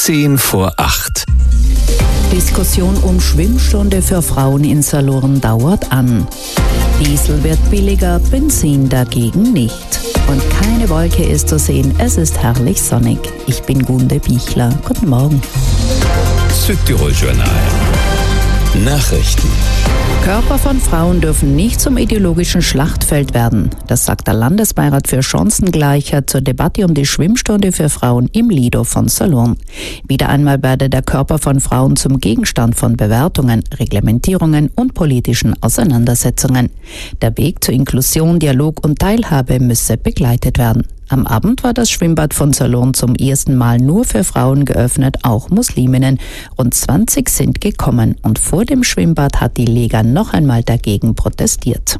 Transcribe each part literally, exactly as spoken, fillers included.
Zehn vor acht. Diskussion um Schwimmstunde für Frauen in Salurn dauert an. Diesel wird billiger, Benzin dagegen nicht. Und keine Wolke ist zu sehen, es ist herrlich sonnig. Ich bin Gunde Bichler. Guten Morgen. Südtirol-Journal. Nachrichten. Körper von Frauen dürfen nicht zum ideologischen Schlachtfeld werden. Das sagt der Landesbeirat für Chancengleichheit zur Debatte um die Schwimmstunde für Frauen im Lido von Salurn. Wieder einmal werde der Körper von Frauen zum Gegenstand von Bewertungen, Reglementierungen und politischen Auseinandersetzungen. Der Weg zur Inklusion, Dialog und Teilhabe müsse begleitet werden. Am Abend war das Schwimmbad von Salurn zum ersten Mal nur für Frauen geöffnet, auch Musliminnen. Rund zwanzig sind gekommen und vor dem Schwimmbad hat die Lega noch einmal dagegen protestiert.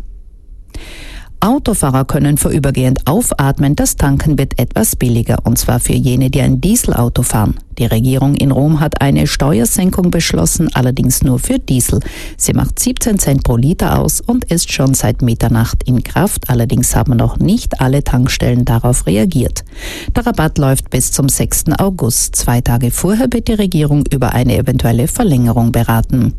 Autofahrer können vorübergehend aufatmen, das Tanken wird etwas billiger, und zwar für jene, die ein Dieselauto fahren. Die Regierung in Rom hat eine Steuersenkung beschlossen, allerdings nur für Diesel. Sie macht siebzehn Cent pro Liter aus und ist schon seit Mitternacht in Kraft, allerdings haben noch nicht alle Tankstellen darauf reagiert. Der Rabatt läuft bis zum sechsten August. Zwei Tage vorher wird die Regierung über eine eventuelle Verlängerung beraten.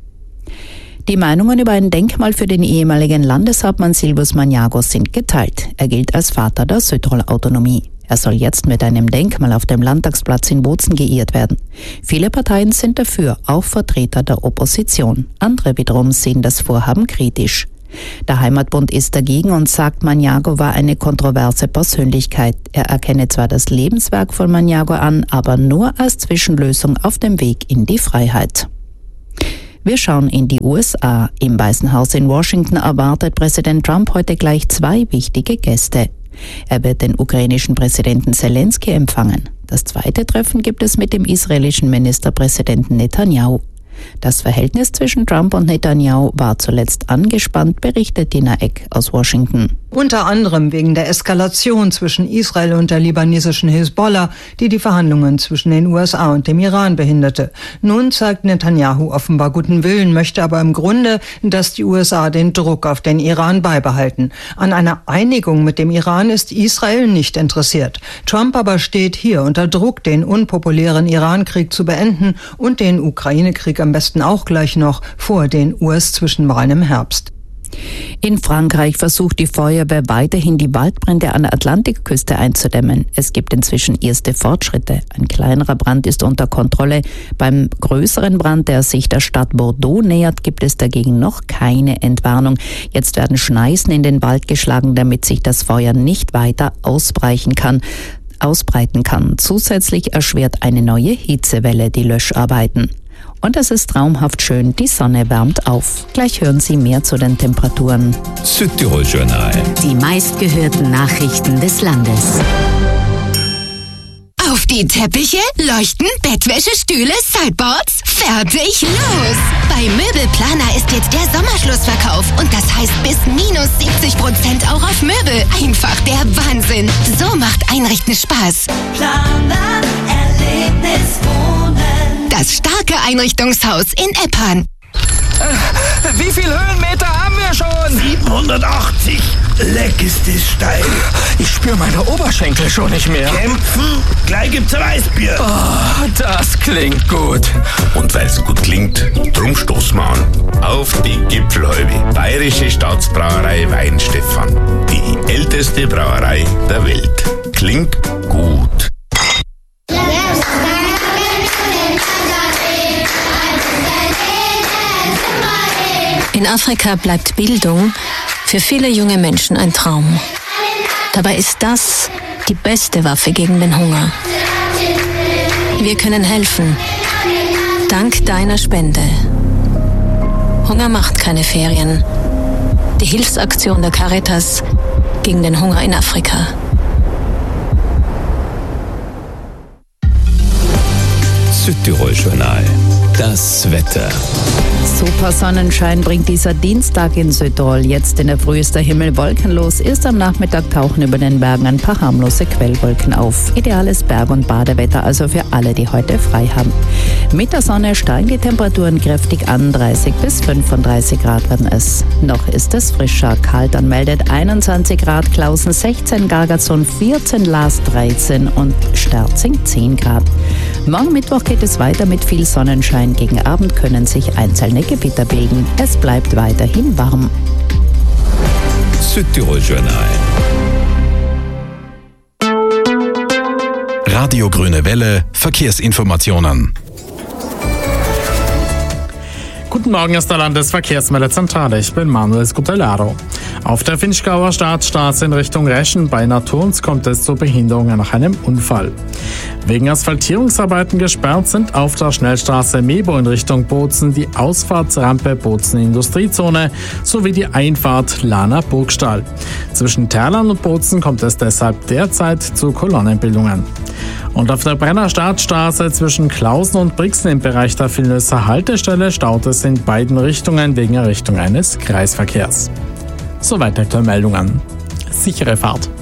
Die Meinungen über ein Denkmal für den ehemaligen Landeshauptmann Silvius Magnago sind geteilt. Er gilt als Vater der Südtirol-Autonomie. Er soll jetzt mit einem Denkmal auf dem Landtagsplatz in Bozen geehrt werden. Viele Parteien sind dafür, auch Vertreter der Opposition. Andere wiederum sehen das Vorhaben kritisch. Der Heimatbund ist dagegen und sagt, Magnago war eine kontroverse Persönlichkeit. Er erkenne zwar das Lebenswerk von Magnago an, aber nur als Zwischenlösung auf dem Weg in die Freiheit. Wir schauen in die U S A. Im Weißen Haus in Washington erwartet Präsident Trump heute gleich zwei wichtige Gäste. Er wird den ukrainischen Präsidenten Zelensky empfangen. Das zweite Treffen gibt es mit dem israelischen Ministerpräsidenten Netanyahu. Das Verhältnis zwischen Trump und Netanyahu war zuletzt angespannt, berichtet Dina Eck aus Washington. Unter anderem wegen der Eskalation zwischen Israel und der libanesischen Hisbollah, die die Verhandlungen zwischen den U S A und dem Iran behinderte. Nun zeigt Netanyahu offenbar guten Willen, möchte aber im Grunde, dass die U S A den Druck auf den Iran beibehalten. An einer Einigung mit dem Iran ist Israel nicht interessiert. Trump aber steht hier unter Druck, den unpopulären Iran-Krieg zu beenden und den Ukraine-Krieg am besten auch gleich noch vor den U S-Zwischenwahlen im Herbst. In Frankreich versucht die Feuerwehr weiterhin, die Waldbrände an der Atlantikküste einzudämmen. Es gibt inzwischen erste Fortschritte. Ein kleinerer Brand ist unter Kontrolle. Beim größeren Brand, der sich der Stadt Bordeaux nähert, gibt es dagegen noch keine Entwarnung. Jetzt werden Schneisen in den Wald geschlagen, damit sich das Feuer nicht weiter ausbrechen kann. ausbreiten kann. Zusätzlich erschwert eine neue Hitzewelle die Löscharbeiten. Und es ist traumhaft schön, die Sonne wärmt auf. Gleich hören Sie mehr zu den Temperaturen. Südtirol-Journal. Die meistgehörten Nachrichten des Landes. Auf die Teppiche, Leuchten, Bettwäsche, Stühle, Sideboards, fertig, los! Bei Möbelplaner ist jetzt der Sommerschlussverkauf und das heißt bis minus siebzig Prozent auch auf Möbel. Einfach der Wahnsinn. So macht Einrichten Spaß. Planer, Erlebnis, Wohnen. Das starke Einrichtungshaus in Eppan. Äh, wie viel Höhenmeter haben wir schon? siebenhundertachtzig. Leck ist es steil. Ich spüre meine Oberschenkel schon nicht mehr. Kämpfen? Gleich gibt's Weißbier. Oh, das klingt gut. Und weil's gut klingt, drum stoßen wir an. Auf die Gipfelhalbe. Bayerische Staatsbrauerei Weinstefan. Die älteste Brauerei der Welt. Klingt gut. In Afrika bleibt Bildung für viele junge Menschen ein Traum. Dabei ist das die beste Waffe gegen den Hunger. Wir können helfen. Dank deiner Spende. Hunger macht keine Ferien. Die Hilfsaktion der Caritas gegen den Hunger in Afrika. Südtirol-Journal. Das Wetter. Super Sonnenschein bringt dieser Dienstag in Südtirol. Jetzt in der Früh ist der Himmel wolkenlos. Erst am Nachmittag tauchen über den Bergen ein paar harmlose Quellwolken auf. Ideales Berg- und Badewetter also für alle, die heute frei haben. Mit der Sonne steigen die Temperaturen kräftig an. dreißig bis fünfunddreißig Grad werden es. Noch ist es frischer. Kaltern meldet einundzwanzig Grad, Klausen sechzehn, Gargatzon vierzehn, Laas dreizehn und Sterzing zehn Grad. Morgen Mittwoch geht es weiter mit viel Sonnenschein. Gegen Abend können sich einzelne Gewitter bilden. Es bleibt weiterhin warm. Südtirol Journal. Radio Grüne Welle, Verkehrsinformationen. Guten Morgen aus der Landesverkehrsmeldezentrale, ich bin Manuel Scutellaro. Auf der Vinschgauer Staatsstraße in Richtung Reschen bei Naturns kommt es zu Behinderungen nach einem Unfall. Wegen Asphaltierungsarbeiten gesperrt sind auf der Schnellstraße Mebo in Richtung Bozen die Ausfahrtsrampe Bozen Industriezone sowie die Einfahrt Lahner Burgstall. Zwischen Terlan und Bozen kommt es deshalb derzeit zu Kolonnenbildungen. Und auf der Brenner Staatsstraße zwischen Klausen und Brixen im Bereich der Vilnöser Haltestelle staut es in beiden Richtungen wegen Errichtung eines Kreisverkehrs. Soweit aktuelle Meldungen. Sichere Fahrt.